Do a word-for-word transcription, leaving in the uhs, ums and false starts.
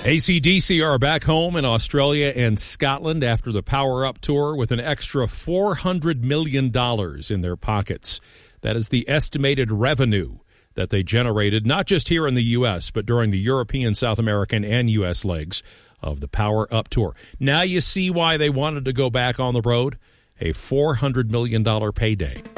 A C D C are back home in Australia and Scotland after the Power Up Tour with an extra four hundred million dollars in their pockets. That is the estimated revenue that they generated, not just here in the U S, but during the European, South American, and U S legs of the Power Up Tour. Now you see why they wanted to go back on the road. A four hundred million dollars payday.